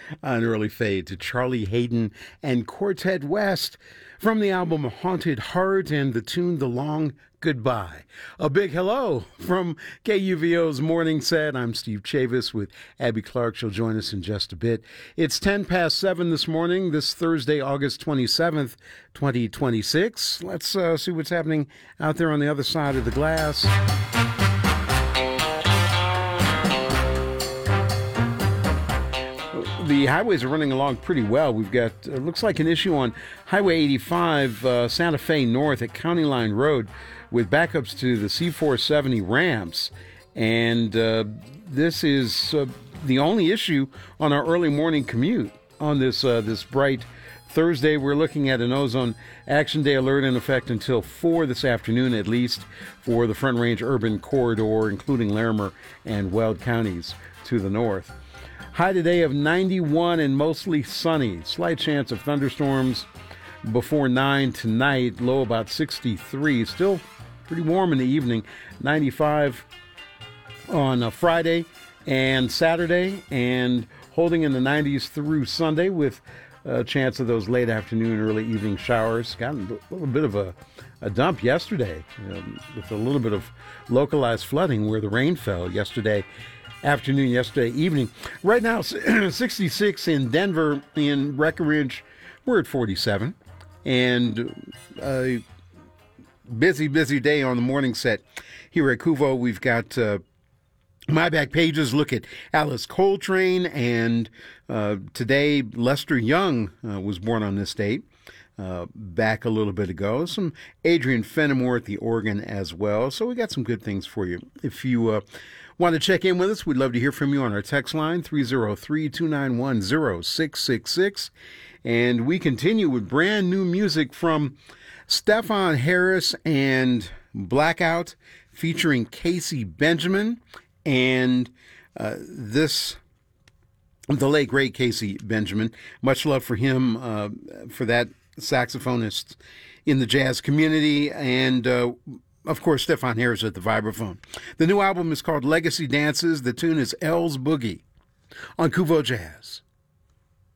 An early fade to Charlie Hayden and Quartet West from the album Haunted Heart and the tune The Long Goodbye. A big hello from KUVO's Morning Set. I'm Steve Chavis with Abby Clark. She'll join us in just a bit. It's 10 past 7 this morning, this Thursday, August 27th, 2026. Let's see what's happening out there on the other side of the glass. The highways are running along pretty well. We've got, looks like an issue on Highway 85, Santa Fe North at County Line Road with backups to the C470 ramps. And this is the only issue on our early morning commute on this bright Thursday. We're looking at an ozone action day alert in effect until 4 this afternoon at least for the Front Range urban corridor, including Larimer and Weld counties to the north. High today of 91 and mostly sunny. Slight chance of thunderstorms before 9 tonight. Low about 63. Still pretty warm in the evening. 95 on Friday and Saturday. And holding in the 90s through Sunday with a chance of those late afternoon, early evening showers. Got a little bit of a dump yesterday with a little bit of localized flooding where the rain fell yesterday afternoon, yesterday evening. Right now, 66 in Denver. In Breckenridge, we're at 47. And a busy day on the morning set here at KUVO. We've got My Back Pages look at Alice Coltrane. And today, Lester Young was born on this date. Back a little bit ago. Some Adrian Fenimore at the organ as well. So we got some good things for you. If you want to check in with us, we'd love to hear from you on our text line, 303-291-0666. And we continue with brand new music from Stefon Harris and Blackout featuring Casey Benjamin. And the late, great Casey Benjamin. Much love for him, for that saxophonist in the jazz community. And of course, Stefon Harris at the vibraphone. The new album is called Legacy Dances. The tune is L's Boogie on KUVO Jazz.